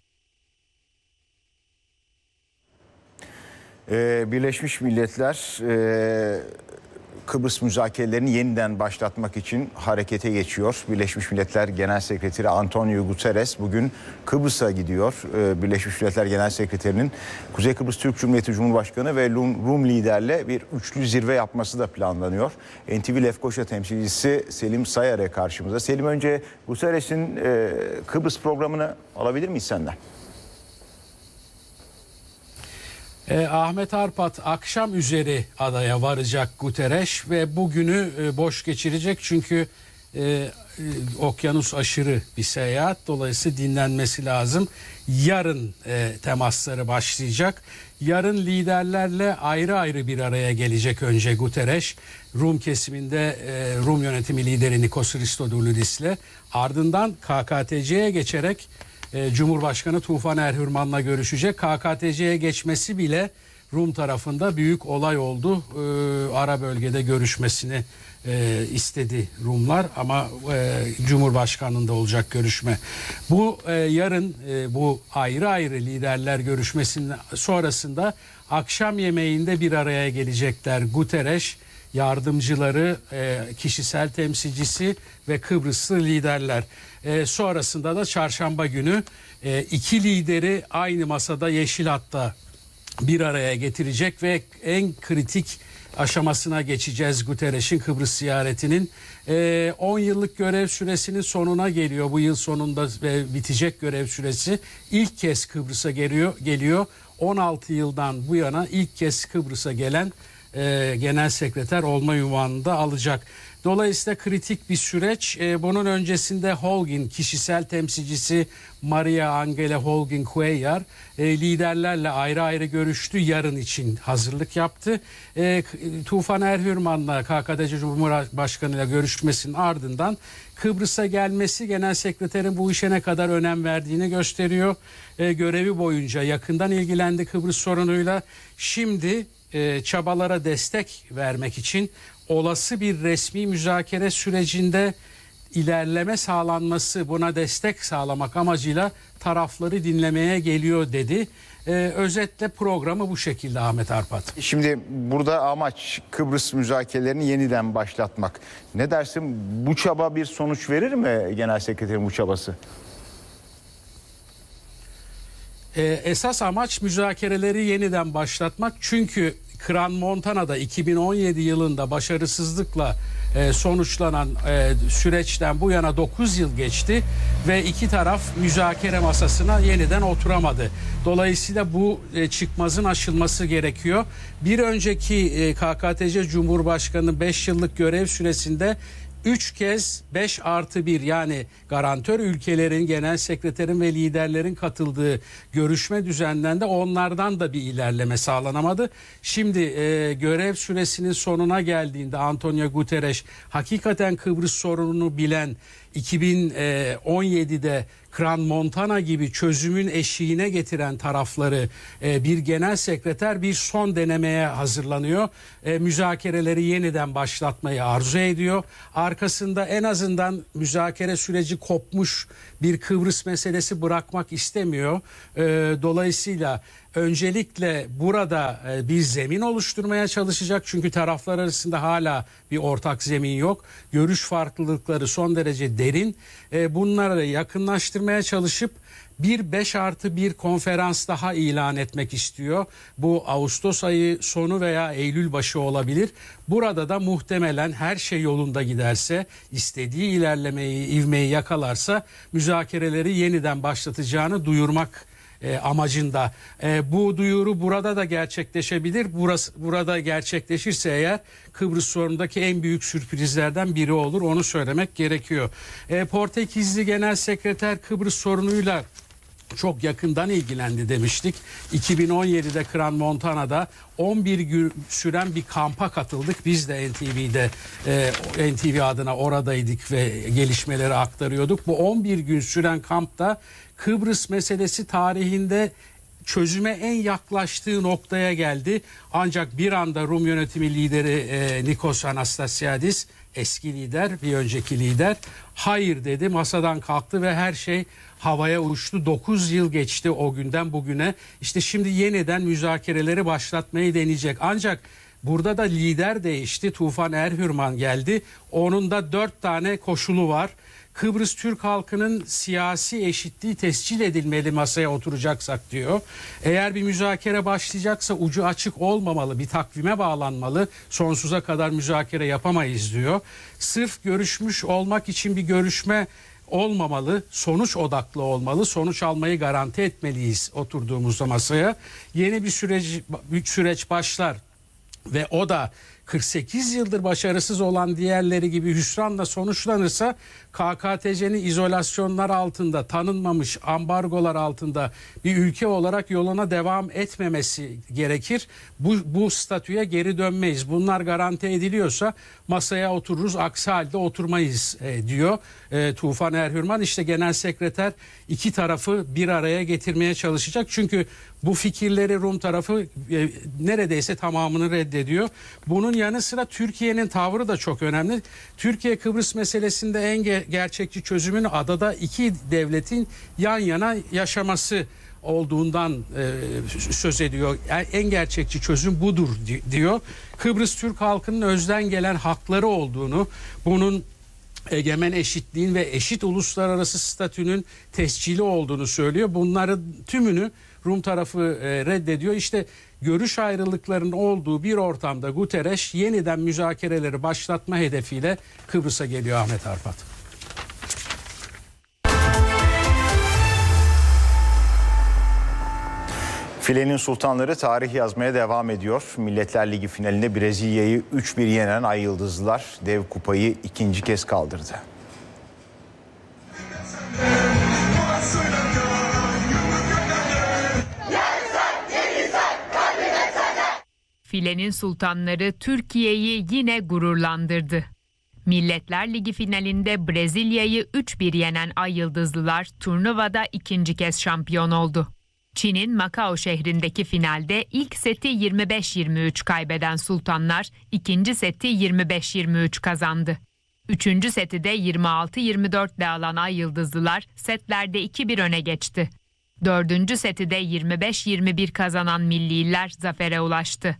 Birleşmiş Milletler Kıbrıs müzakerelerini yeniden başlatmak için harekete geçiyor. Birleşmiş Milletler Genel Sekreteri Antonio Guterres bugün Kıbrıs'a gidiyor. Birleşmiş Milletler Genel Sekreterinin Kuzey Kıbrıs Türk Cumhuriyeti Cumhurbaşkanı ve Rum liderle bir üçlü zirve yapması da planlanıyor. NTV Lefkoşa temsilcisi Selim Sayar'e karşımıza. Selim, önce Guterres'in Kıbrıs programını alabilir miyiz senden? Ahmet Arpat, akşam üzeri adaya varacak Guterres ve bugünü boş geçirecek çünkü okyanus aşırı bir seyahat, dolayısıyla dinlenmesi lazım. Yarın temasları başlayacak. Yarın liderlerle ayrı ayrı bir araya gelecek önce Guterres. Rum kesiminde Rum yönetimi lideri Nikos Christodoulidis'le, ardından KKTC'ye geçerek Cumhurbaşkanı Tufan Erhürman'la görüşecek. KKTC'ye geçmesi bile Rum tarafında büyük olay oldu. Ara bölgede görüşmesini istedi Rumlar ama Cumhurbaşkanı'nda olacak görüşme. Bu yarın bu ayrı ayrı liderler görüşmesinin sonrasında akşam yemeğinde bir araya gelecekler. Guterres, yardımcıları, kişisel temsilcisi ve Kıbrıslı liderler. Sonrasında da çarşamba günü iki lideri aynı masada Yeşil Hat'ta bir araya getirecek ve en kritik aşamasına geçeceğiz Guterres'in Kıbrıs ziyaretinin. 10 yıllık görev süresinin sonuna geliyor. Bu yıl sonunda bitecek görev süresi. İlk kez Kıbrıs'a geliyor. 16 yıldan bu yana ilk kez Kıbrıs'a gelen genel sekreter olma unvanını da alacak. Dolayısıyla kritik bir süreç. Bunun öncesinde Holguin kişisel temsilcisi Maria Angela Holguin Cuellar liderlerle ayrı ayrı görüştü. Yarın için hazırlık yaptı. Tufan Erhürman'la KKTC Cumhurbaşkanı'yla görüşmesinin ardından Kıbrıs'a gelmesi genel sekreterin bu işe ne kadar önem verdiğini gösteriyor. Görevi boyunca yakından ilgilendi Kıbrıs sorunuyla. Şimdi çabalara destek vermek için olası bir resmi müzakere sürecinde ilerleme sağlanması, buna destek sağlamak amacıyla tarafları dinlemeye geliyor dedi. Özetle programı bu şekilde Ahmet Arpat. Şimdi burada amaç Kıbrıs müzakerelerini yeniden başlatmak. Ne dersin, bu çaba bir sonuç verir mi genel sekreterin bu çabası? Esas amaç müzakereleri yeniden başlatmak. Çünkü Crans-Montana'da 2017 yılında başarısızlıkla sonuçlanan süreçten bu yana 9 yıl geçti ve iki taraf müzakere masasına yeniden oturamadı. Dolayısıyla bu çıkmazın aşılması gerekiyor. Bir önceki KKTC Cumhurbaşkanı 5 yıllık görev süresinde 3 kez 5+1 yani garantör ülkelerin genel sekreterin ve liderlerin katıldığı görüşme düzenlendi. Onlardan da bir ilerleme sağlanamadı. Şimdi görev süresinin sonuna geldiğinde Antonio Guterres hakikaten Kıbrıs sorununu bilen, 2017'de Crans-Montana gibi çözümün eşiğine getiren tarafları bir genel sekreter bir son denemeye hazırlanıyor. Müzakereleri yeniden başlatmayı arzu ediyor. Arkasında en azından müzakere süreci kopmuş bir Kıbrıs meselesi bırakmak istemiyor. Dolayısıyla öncelikle burada bir zemin oluşturmaya çalışacak. Çünkü taraflar arasında hala bir ortak zemin yok. Görüş farklılıkları son derece derin. Bunları yakınlaştırmaya çalışıp bir 5+1 konferans daha ilan etmek istiyor. Bu Ağustos ayı sonu veya Eylül başı olabilir. Burada da muhtemelen her şey yolunda giderse, istediği ilerlemeyi, ivmeyi yakalarsa müzakereleri yeniden başlatacağını duyurmak amacında. Bu duyuru burada da gerçekleşebilir. Burada gerçekleşirse eğer Kıbrıs sorunundaki en büyük sürprizlerden biri olur. Onu söylemek gerekiyor. Portekizli Genel Sekreter Kıbrıs sorunuyla çok yakından ilgilendi demiştik. 2017'de Crans-Montana'da 11 gün süren bir kampa katıldık. Biz de NTV adına oradaydık ve gelişmeleri aktarıyorduk. Bu 11 gün süren kampta Kıbrıs meselesi tarihinde çözüme en yaklaştığı noktaya geldi. Ancak bir anda Rum yönetimi lideri Nikos Anastasiadis, eski lider, bir önceki lider, hayır dedi, masadan kalktı ve her şey havaya uçtu. 9 yıl geçti o günden bugüne. İşte şimdi yeniden müzakereleri başlatmayı deneyecek. Ancak burada da lider değişti. Tufan Erhürman geldi. Onun da 4 tane koşulu var. Kıbrıs Türk halkının siyasi eşitliği tescil edilmeli masaya oturacaksak diyor. Eğer bir müzakere başlayacaksa ucu açık olmamalı, bir takvime bağlanmalı. Sonsuza kadar müzakere yapamayız diyor. Sırf görüşmüş olmak için bir görüşme olmamalı, sonuç odaklı olmalı, sonuç almayı garanti etmeliyiz oturduğumuzda masaya. Yeni bir süreç başlar ve o da 48 yıldır başarısız olan diğerleri gibi hüsranla sonuçlanırsa KKTC'nin izolasyonlar altında, tanınmamış ambargolar altında bir ülke olarak yoluna devam etmemesi gerekir. Bu statüye geri dönmeyiz. Bunlar garanti ediliyorsa masaya otururuz, aksi halde oturmayız diyor Tufan Erhürman. İşte Genel Sekreter iki tarafı bir araya getirmeye çalışacak. Çünkü bu fikirleri Rum tarafı neredeyse tamamını reddediyor. Bunun yanı sıra Türkiye'nin tavrı da çok önemli. Türkiye Kıbrıs meselesinde en gerçekçi çözümün adada iki devletin yan yana yaşaması olduğundan söz ediyor. Yani en gerçekçi çözüm budur diyor. Kıbrıs Türk halkının özden gelen hakları olduğunu, bunun egemen eşitliğin ve eşit uluslararası statünün tescili olduğunu söylüyor. Bunların tümünü Rum tarafı reddediyor. İşte görüş ayrılıklarının olduğu bir ortamda Guterres yeniden müzakereleri başlatma hedefiyle Kıbrıs'a geliyor Ahmet Arpat. Filenin sultanları tarih yazmaya devam ediyor. Milletler Ligi finalinde Brezilya'yı 3-1 yenen Ay Yıldızlılar dev kupayı ikinci kez kaldırdı. Filenin sultanları Türkiye'yi yine gururlandırdı. Milletler Ligi finalinde Brezilya'yı 3-1 yenen Ay Yıldızlılar turnuvada ikinci kez şampiyon oldu. Çin'in Macao şehrindeki finalde ilk seti 25-23 kaybeden sultanlar ikinci seti 25-23 kazandı. Üçüncü seti de 26-24 ile alan Ay Yıldızlılar setlerde 2-1 öne geçti. Dördüncü seti de 25-21 kazanan milliler zafere ulaştı.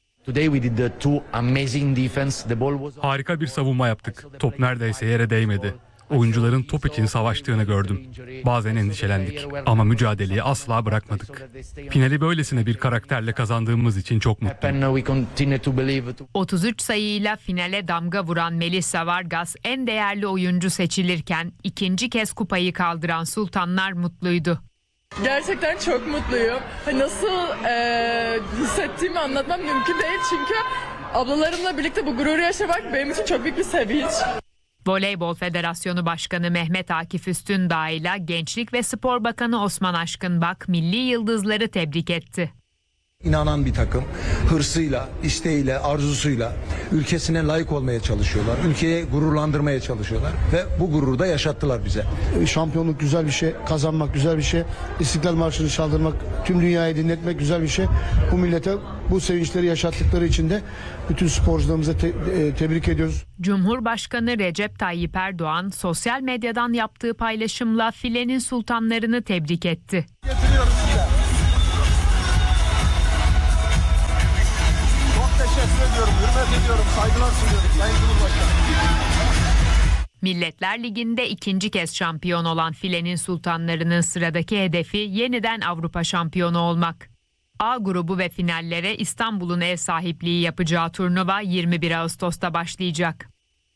Harika bir savunma yaptık. Top neredeyse yere değmedi. Oyuncuların top için savaştığını gördüm. Bazen endişelendik ama mücadeleyi asla bırakmadık. Finali böylesine bir karakterle kazandığımız için çok mutluyum. 33 sayıyla finale damga vuran Melissa Vargas en değerli oyuncu seçilirken ikinci kez kupayı kaldıran sultanlar mutluydu. Gerçekten çok mutluyum. Nasıl hissettiğimi anlatmam mümkün değil çünkü ablalarımla birlikte bu gururu yaşamak benim için çok büyük bir sevinç. Voleybol Federasyonu Başkanı Mehmet Akif Üstündağ ile Gençlik ve Spor Bakanı Osman Aşkınbak milli yıldızları tebrik etti. İnanan bir takım, hırsıyla, isteğiyle, arzusuyla ülkesine layık olmaya çalışıyorlar. Ülkeye gururlandırmaya çalışıyorlar ve bu gururu da yaşattılar bize. Şampiyonluk güzel bir şey, kazanmak güzel bir şey, İstiklal Marşı'nı çaldırmak, tüm dünyayı dinletmek güzel bir şey. Bu millete bu sevinçleri yaşattıkları için de bütün sporcularımıza tebrik ediyoruz. Cumhurbaşkanı Recep Tayyip Erdoğan sosyal medyadan yaptığı paylaşımla filenin sultanlarını tebrik etti. Teşekkür ediyorum, hürmet ediyorum, saygılar sunuyorum Sayın Cumhurbaşkanı. Milletler Ligi'nde ikinci kez şampiyon olan filenin sultanlarının sıradaki hedefi yeniden Avrupa şampiyonu olmak. A grubu ve finallere İstanbul'un ev sahipliği yapacağı turnuva 21 Ağustos'ta başlayacak.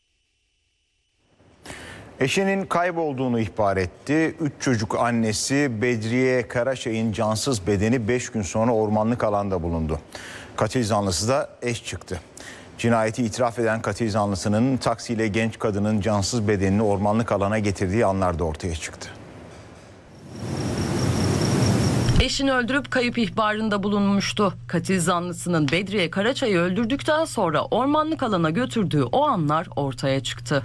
Eşinin kaybolduğunu ihbar etti. 3 çocuk annesi Bedriye Karaçay'ın cansız bedeni 5 gün sonra ormanlık alanda bulundu. Katil zanlısı da eş çıktı. Cinayeti itiraf eden katil zanlısının taksiyle genç kadının cansız bedenini ormanlık alana getirdiği anlar da ortaya çıktı. eşini öldürüp kayıp ihbarında bulunmuştu. Katil zanlısının Bedriye Karaçay'ı öldürdükten sonra ormanlık alana götürdüğü o anlar ortaya çıktı.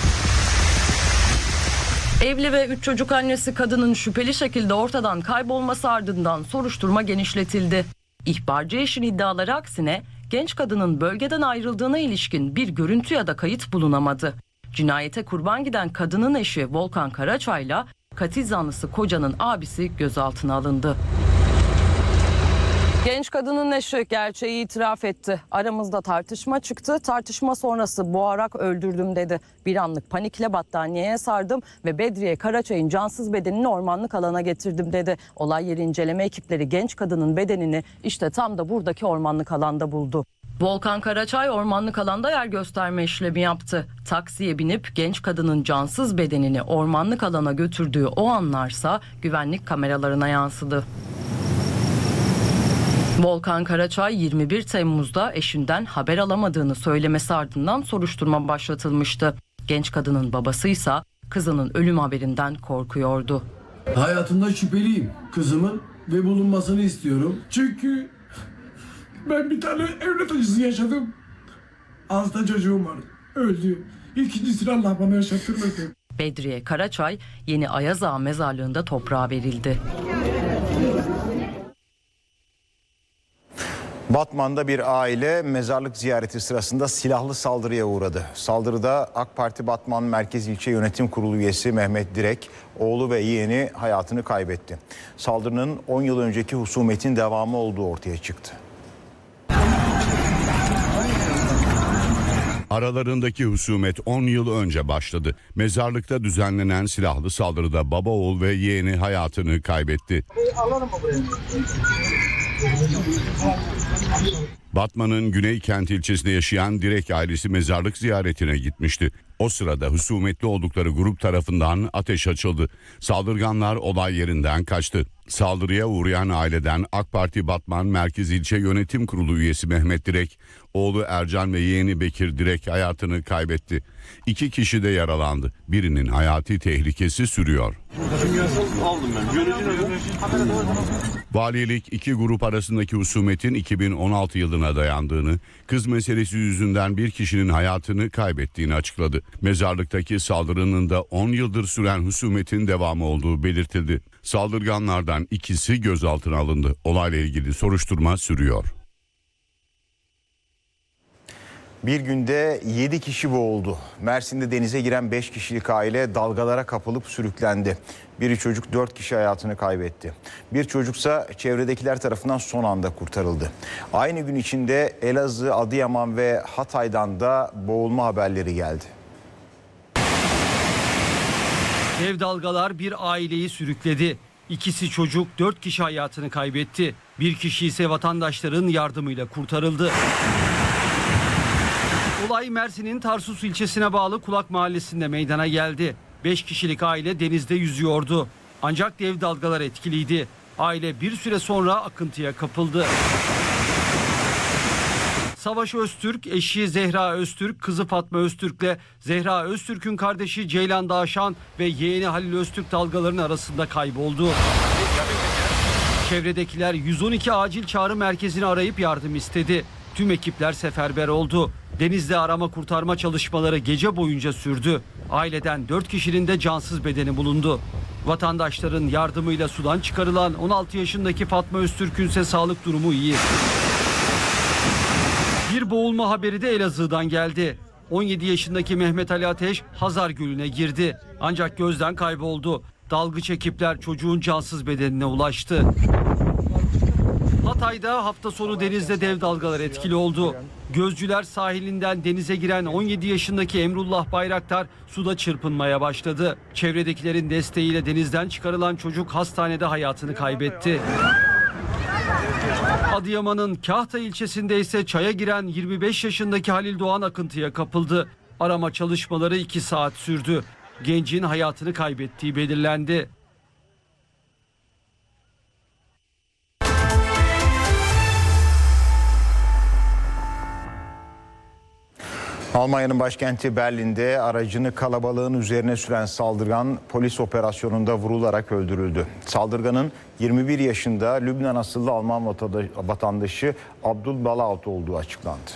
Evli ve 3 çocuk annesi kadının şüpheli şekilde ortadan kaybolması ardından soruşturma genişletildi. İhbarcı eşin iddiaları aksine genç kadının bölgeden ayrıldığına ilişkin bir görüntü ya da kayıt bulunamadı. Cinayete kurban giden kadının eşi Volkan Karaçay'la katil zanlısı kocanın abisi gözaltına alındı. Genç kadının eşi gerçeği itiraf etti. Aramızda tartışma çıktı. Tartışma sonrası boğarak öldürdüm dedi. Bir anlık panikle battaniyeye sardım ve Bedriye Karaçay'ın cansız bedenini ormanlık alana getirdim dedi. Olay yeri inceleme ekipleri genç kadının bedenini işte tam da buradaki ormanlık alanda buldu. Volkan Karaçay ormanlık alanda yer gösterme işlemi yaptı. Taksiye binip genç kadının cansız bedenini ormanlık alana götürdüğü o anlarsa güvenlik kameralarına yansıdı. Volkan Karaçay 21 Temmuz'da eşinden haber alamadığını söylemesi ardından soruşturma başlatılmıştı. Genç kadının babasıysa kızının ölüm haberinden korkuyordu. Hayatımda şüpheliyim kızımın ve bulunmasını istiyorum. Çünkü ben bir tane evlat acısı yaşadım. Hasta çocuğum var. Öldü. İkincisini Allah bana yaşattırmadı. Bedriye Karaçay Yeni Ayazağa mezarlığında toprağa verildi. Batman'da bir aile mezarlık ziyareti sırasında silahlı saldırıya uğradı. Saldırıda AK Parti Batman Merkez İlçe Yönetim Kurulu üyesi Mehmet Direk, oğlu ve yeğeni hayatını kaybetti. Saldırının 10 yıl önceki husumetin devamı olduğu ortaya çıktı. Aralarındaki husumet 10 yıl önce başladı. Mezarlıkta düzenlenen silahlı saldırıda baba oğul ve yeğeni hayatını kaybetti. Batman'ın Güneykent ilçesinde yaşayan Direk ailesi mezarlık ziyaretine gitmişti. O sırada husumetli oldukları grup tarafından ateş açıldı. Saldırganlar olay yerinden kaçtı. Saldırıya uğrayan aileden AK Parti Batman Merkez İlçe Yönetim Kurulu üyesi Mehmet Direk, oğlu Ercan ve yeğeni Bekir Direk hayatını kaybetti. 2 kişi de yaralandı. Birinin hayati tehlikesi sürüyor. Valilik 2 grup arasındaki husumetin 2016 yılına dayandığını, kız meselesi yüzünden bir kişinin hayatını kaybettiğini açıkladı. Mezarlıktaki saldırının da 10 yıldır süren husumetin devamı olduğu belirtildi. Saldırganlardan ikisi gözaltına alındı. Olayla ilgili soruşturma sürüyor. Bir günde 7 kişi boğuldu. Mersin'de denize giren 5 kişilik aile dalgalara kapılıp sürüklendi. Biri çocuk 4 kişi hayatını kaybetti. Bir çocuksa çevredekiler tarafından son anda kurtarıldı. Aynı gün içinde Elazığ, Adıyaman ve Hatay'dan da boğulma haberleri geldi. Dev dalgalar bir aileyi sürükledi. İkisi çocuk, 4 kişi hayatını kaybetti. Bir kişi ise vatandaşların yardımıyla kurtarıldı. Olay Mersin'in Tarsus ilçesine bağlı Kulak Mahallesi'nde meydana geldi. 5 kişilik aile denizde yüzüyordu. Ancak dev dalgalar etkiliydi. Aile bir süre sonra akıntıya kapıldı. Savaş Öztürk, eşi Zehra Öztürk, kızı Fatma Öztürk'le Zehra Öztürk'ün kardeşi Ceylan Dağşan ve yeğeni Halil Öztürk dalgaların arasında kayboldu. Çevredekiler 112 acil çağrı merkezini arayıp yardım istedi. Tüm ekipler seferber oldu. Denizde arama kurtarma çalışmaları gece boyunca sürdü. Aileden 4 kişinin de cansız bedeni bulundu. Vatandaşların yardımıyla sudan çıkarılan 16 yaşındaki Fatma Öztürk'ün ise sağlık durumu iyi. Bir boğulma haberi de Elazığ'dan geldi. 17 yaşındaki Mehmet Ali Ateş Hazar Gölü'ne girdi. Ancak gözden kayboldu. Dalgıç ekipler çocuğun cansız bedenine ulaştı. Hatay'da hafta sonu denizde dev dalgalar etkili oldu. Gözcüler sahilinden denize giren 17 yaşındaki Emrullah Bayraktar suda çırpınmaya başladı. Çevredekilerin desteğiyle denizden çıkarılan çocuk hastanede hayatını kaybetti. Adıyaman'ın Kahta ilçesinde ise çaya giren 25 yaşındaki Halil Doğan akıntıya kapıldı. Arama çalışmaları 2 saat sürdü. Gencin hayatını kaybettiği belirlendi. Almanya'nın başkenti Berlin'de aracını kalabalığın üzerine süren saldırgan polis operasyonunda vurularak öldürüldü. Saldırganın 21 yaşında Lübnan asıllı Alman vatandaşı Abdul Balaut olduğu açıklandı.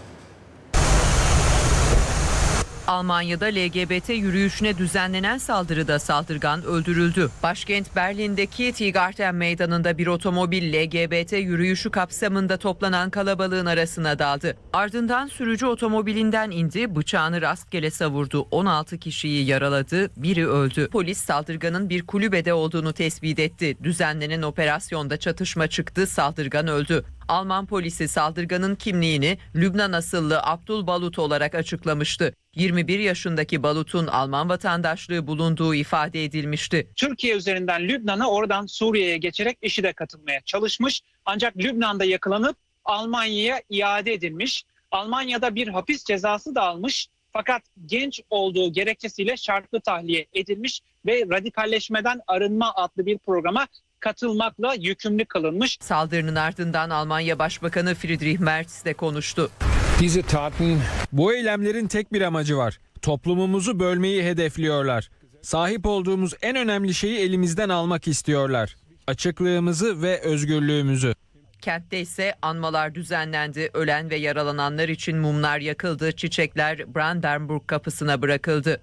Almanya'da LGBT yürüyüşüne düzenlenen saldırıda saldırgan öldürüldü. Başkent Berlin'deki Tiergarten Meydanı'nda bir otomobil LGBT yürüyüşü kapsamında toplanan kalabalığın arasına daldı. Ardından sürücü otomobilinden indi, bıçağını rastgele savurdu. 16 kişiyi yaraladı, biri öldü. Polis saldırganın bir kulübede olduğunu tespit etti. Düzenlenen operasyonda çatışma çıktı, saldırgan öldü. Alman polisi saldırganın kimliğini Lübnan asıllı Abdul Balut olarak açıklamıştı. 21 yaşındaki Balut'un Alman vatandaşlığı bulunduğu ifade edilmişti. Türkiye üzerinden Lübnan'a, oradan Suriye'ye geçerek IŞİD'e katılmaya çalışmış. Ancak Lübnan'da yakalanıp Almanya'ya iade edilmiş. Almanya'da bir hapis cezası da almış. Fakat genç olduğu gerekçesiyle şartlı tahliye edilmiş ve radikalleşmeden arınma adlı bir programa katılmakla yükümlü kılınmış. Saldırının ardından Almanya Başbakanı Friedrich Merz de konuştu. Bu eylemlerin tek bir amacı var. Toplumumuzu bölmeyi hedefliyorlar. Sahip olduğumuz en önemli şeyi elimizden almak istiyorlar. Açıklığımızı ve özgürlüğümüzü. Kentte ise anmalar düzenlendi. Ölen ve yaralananlar için mumlar yakıldı. Çiçekler Brandenburg kapısına bırakıldı.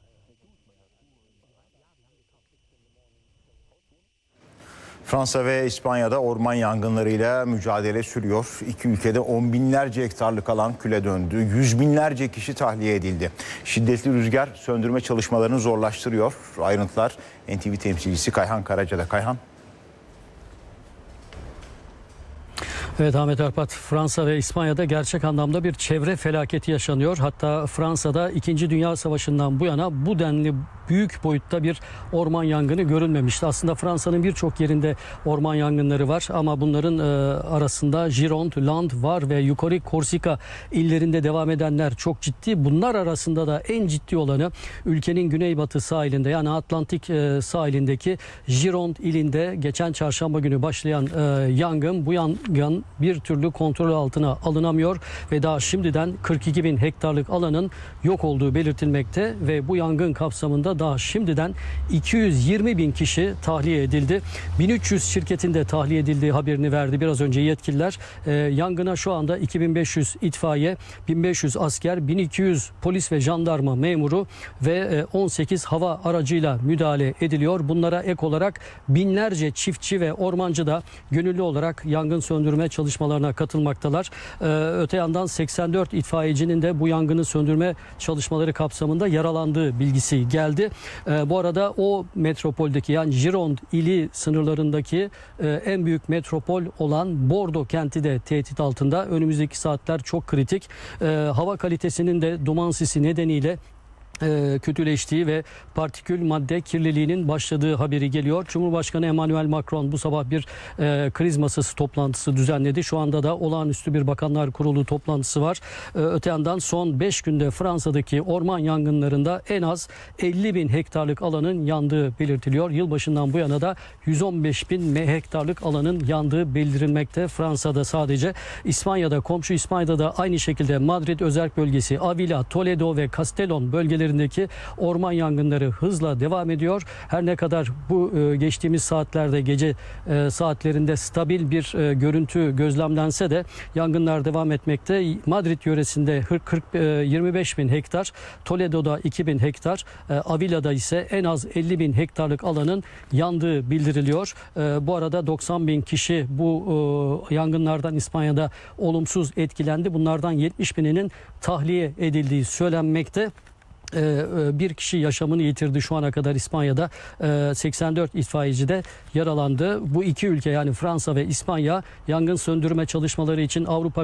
Fransa ve İspanya'da orman yangınlarıyla mücadele sürüyor. İki ülkede on binlerce hektarlık alan küle döndü. Yüz binlerce kişi tahliye edildi. Şiddetli rüzgar söndürme çalışmalarını zorlaştırıyor. Ayrıntılar NTV temsilcisi Kayhan Karaca'da. Kayhan. Evet Ahmet Arpat, Fransa ve İspanya'da gerçek anlamda bir çevre felaketi yaşanıyor. Hatta Fransa'da 2. Dünya Savaşı'ndan bu yana bu denli büyük boyutta bir orman yangını görülmemişti. Aslında Fransa'nın birçok yerinde orman yangınları var ama bunların arasında Gironde, Land var ve yukarı Korsika illerinde devam edenler çok ciddi. Bunlar arasında da en ciddi olanı ülkenin güneybatı sahilinde, yani Atlantik sahilindeki Gironde ilinde geçen çarşamba günü başlayan yangın. Bu yangın bir türlü kontrol altına alınamıyor ve daha şimdiden 42 bin hektarlık alanın yok olduğu belirtilmekte ve bu yangın kapsamında daha şimdiden 220 bin kişi tahliye edildi. 1300 şirketinde tahliye edildiği haberini verdi biraz önce yetkililer. Yangına şu anda 2500 itfaiye, 1500 asker, 1200 polis ve jandarma memuru ve 18 hava aracıyla müdahale ediliyor. Bunlara ek olarak binlerce çiftçi ve ormancı da gönüllü olarak yangın söndürme çalışmalarına katılmaktalar. Öte yandan 84 itfaiyecinin de bu yangını söndürme çalışmaları kapsamında yaralandığı bilgisi geldi. Bu arada o metropoldeki, yani Gironde ili sınırlarındaki en büyük metropol olan Bordeaux kenti de tehdit altında. Önümüzdeki saatler çok kritik. Hava kalitesinin de duman sisi nedeniyle kötüleştiği ve partikül madde kirliliğinin başladığı haberi geliyor. Cumhurbaşkanı Emmanuel Macron bu sabah bir kriz masası toplantısı düzenledi. Şu anda da olağanüstü bir bakanlar kurulu toplantısı var. Öte yandan son 5 günde Fransa'daki orman yangınlarında en az 50 bin hektarlık alanın yandığı belirtiliyor. Yılbaşından bu yana da 115 bin hektarlık alanın yandığı bildirilmekte. Fransa'da sadece, İspanya'da, komşu İspanya'da da aynı şekilde Madrid özerk bölgesi, Avila, Toledo ve Castellón bölgelerindeki orman yangınları hızla devam ediyor. Her ne kadar bu geçtiğimiz saatlerde, gece saatlerinde stabil bir görüntü gözlemlense de yangınlar devam etmekte. Madrid yöresinde 25 bin hektar, Toledo'da 2 bin hektar, Avila'da ise en az 50 bin hektarlık alanın yandığı bildiriliyor. Bu arada 90 bin kişi bu yangınlardan İspanya'da olumsuz etkilendi. Bunlardan 70 bininin tahliye edildiği söylenmekte. Bir kişi yaşamını yitirdi şu ana kadar İspanya'da. 84 itfaiyeci de yaralandı. Bu iki ülke, yani Fransa ve İspanya, yangın söndürme çalışmaları için Avrupa